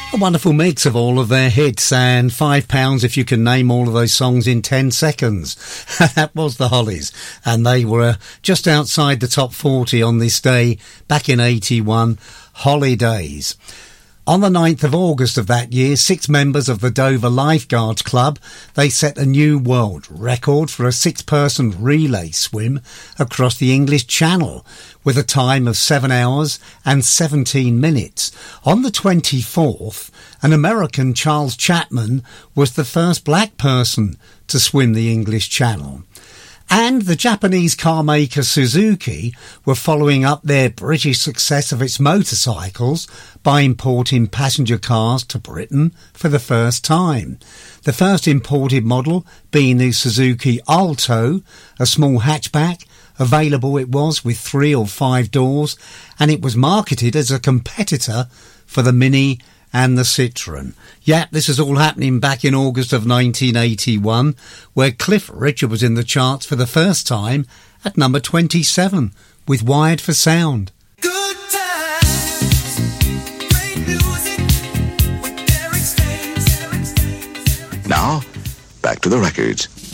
A wonderful mix of all of their hits, and £5 if you can name all of those songs in 10 seconds. That was the Hollies, and they were just outside the top 40 on this day back in 81, Holidays. On the 9th of August of that year, 6 members of the Dover Lifeguards Club, they set a new world record for a 6-person relay swim across the English Channel with a time of 7 hours and 17 minutes. On the 24th, an American, Charles Chapman, was the first black person to swim the English Channel. And the Japanese car maker Suzuki were following up their British success of its motorcycles by importing passenger cars to Britain for the first time. The first imported model being the Suzuki Alto, a small hatchback. Available it was with 3 or 5 doors, and it was marketed as a competitor for the Mini and the Citroën. Yep, this is all happening back in August of 1981, where Cliff Richard was in the charts for the first time at number 27 with Wired for Sound. Good times, great music with Derek Staines. Now, back to the records.